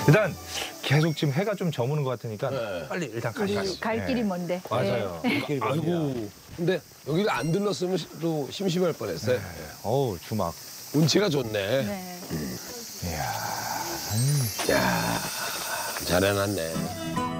일단 계속 지금 해가 좀 저무는 것 같으니까 네. 빨리 일단 우리 가시죠. 갈 길이 네. 먼데. 맞아요. 갈 길이 먼데요. 아이고. 근데 여기를 안 들렀으면 또 심심할 뻔했어요. 어우 주막. 운치가 좋네. 네. 이야. 야, 잘 해놨네.